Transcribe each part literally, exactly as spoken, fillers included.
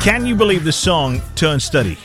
Can you believe the song turned steady?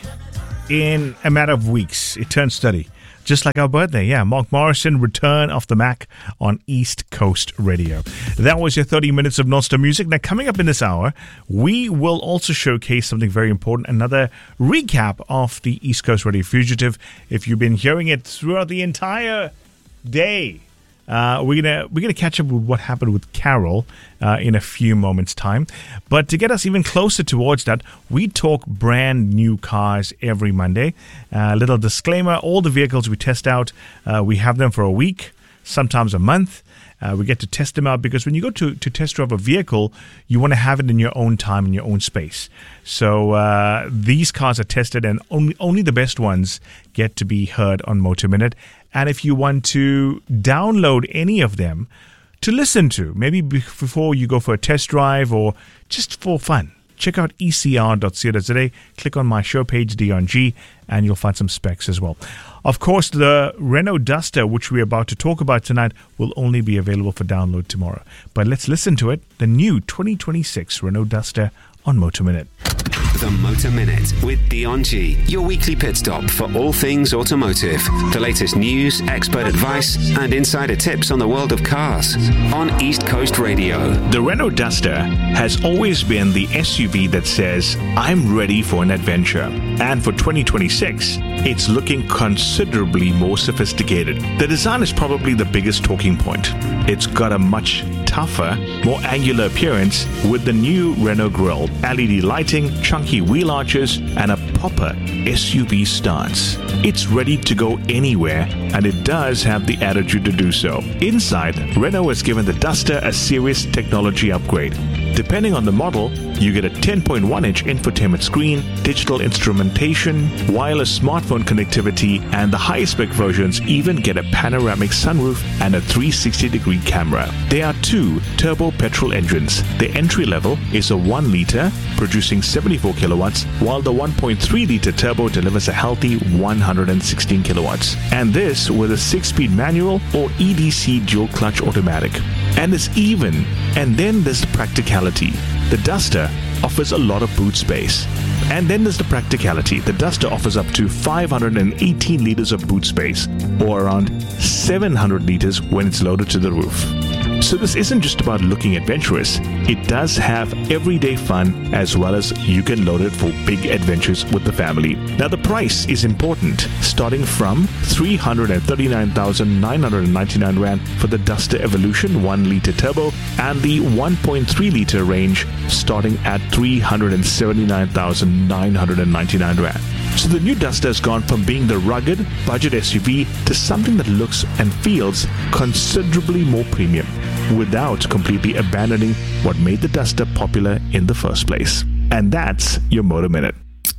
In a matter of weeks, it turned steady. Just like our birthday, yeah. Mark Morrison, Return of the Mac on East Coast Radio. That was your thirty minutes of non-stop music. Now, coming up in this hour, we will also showcase something very important, another recap of the East Coast Radio Fugitive. If you've been hearing it throughout the entire day, Uh, we're gonna we're gonna catch up with what happened with Carol uh, in a few moments' time. But to get us even closer towards that, we talk brand new cars every Monday. A uh, little disclaimer: all the vehicles we test out, uh, we have them for a week, sometimes a month. Uh, we get to test them out because when you go to, to test drive a vehicle, you want to have it in your own time, in your own space. So uh, these cars are tested, and only only the best ones get to be heard on Motor Minute. And if you want to download any of them to listen to, maybe before you go for a test drive or just for fun, check out e c r dot co dot z a. Click on my show page, Dion G, and you'll find some specs as well. Of course, the Renault Duster, which we're about to talk about tonight, will only be available for download tomorrow. But let's listen to it, the new twenty twenty-six Renault Duster on Motor Minute. The Motor Minute with Dion G, your weekly pit stop for all things automotive. The latest news, expert advice, and insider tips on the world of cars on East Coast Radio. The Renault Duster has always been the S U V that says, I'm ready for an adventure. And for twenty twenty-six, it's looking considerably more sophisticated. The design is probably the biggest talking point. It's got a much tougher, more angular appearance with the new Renault grille, L E D lighting, chunky wheel arches, and a proper S U V stance. It's ready to go anywhere, and it does have the attitude to do so. Inside, Renault has given the Duster a serious technology upgrade. Depending on the model, you get a ten point one inch infotainment screen, digital instrumentation, wireless smartphone connectivity, and the highest spec versions even get a panoramic sunroof and a three sixty degree camera. There are two turbo petrol engines. The entry level is a one liter, producing seventy-four kilowatts, while the one point three liter turbo delivers a healthy one hundred sixteen kilowatts. And this with a six-speed manual or E D C dual clutch automatic. And it's even. And then there's the practicality. The Duster offers a lot of boot space. And then there's the practicality. The Duster offers up to five hundred eighteen liters of boot space, or around seven hundred liters when it's loaded to the roof. So this isn't just about looking adventurous. It does have everyday fun, as well as you can load it for big adventures with the family. Now the price is important, starting from three hundred thirty-nine thousand nine hundred ninety-nine rand for the Duster Evolution one liter turbo, and the one point three liter range starting at three hundred seventy-nine thousand nine hundred ninety-nine rand. So the new Duster has gone from being the rugged budget S U V to something that looks and feels considerably more premium, without completely abandoning what made the Duster popular in the first place. And that's your Motor Minute.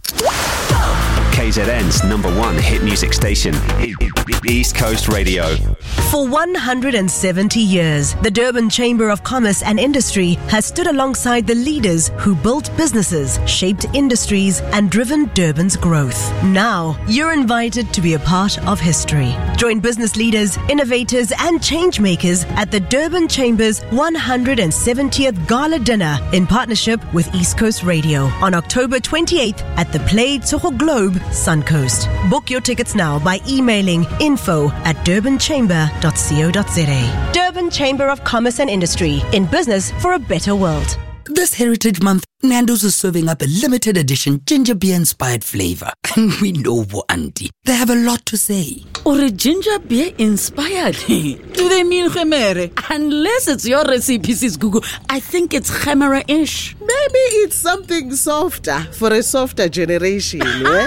K Z N's number one hit music station, East Coast Radio. For one hundred seventy years, the Durban Chamber of Commerce and Industry has stood alongside the leaders who built businesses, shaped industries, and driven Durban's growth. Now, you're invited to be a part of history. Join business leaders, innovators, and change makers at the Durban Chamber's one hundred seventieth Gala Dinner in partnership with East Coast Radio on October twenty-eighth at the Play Tsogo Globe, Suncoast. Book your tickets now by emailing info at durban chamber dot co dot za. Durban Chamber of Commerce and Industry, in business for a better world. This Heritage Month, Nando's is serving up a limited edition ginger beer inspired flavor. And we know, Bo Auntie, they have a lot to say. Or a ginger beer inspired? Do they mean Khemere? Unless it's your recipe, Sis Gugu, I think it's Khemere-ish. Maybe it's something softer for a softer generation, eh?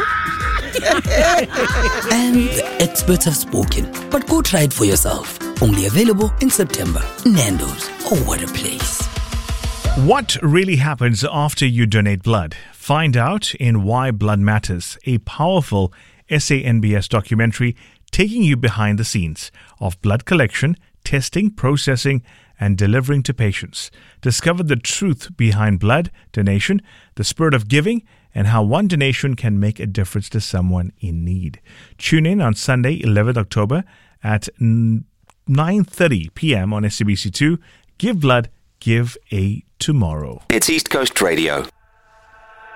And the experts have spoken. But go try it for yourself. Only available in September. Nando's. Oh, what a place. What really happens after you donate blood? Find out in Why Blood Matters, a powerful S A N B S documentary taking you behind the scenes of blood collection, testing, processing, and delivering to patients. Discover the truth behind blood donation, the spirit of giving, and how one donation can make a difference to someone in need. Tune in on Sunday, eleventh October at nine thirty p.m. on S A B C two. Give blood, give a tomorrow. It's East Coast Radio.